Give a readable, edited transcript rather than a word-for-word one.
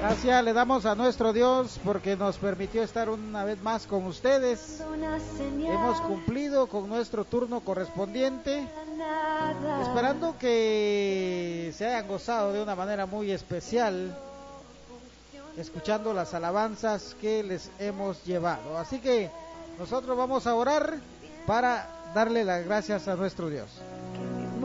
Gracias le damos a nuestro Dios porque nos permitió estar una vez más con ustedes. Hemos cumplido con nuestro turno correspondiente, esperando que se hayan gozado de una manera muy especial, escuchando las alabanzas que les hemos llevado. Así que nosotros vamos a orar para darle las gracias a nuestro Dios.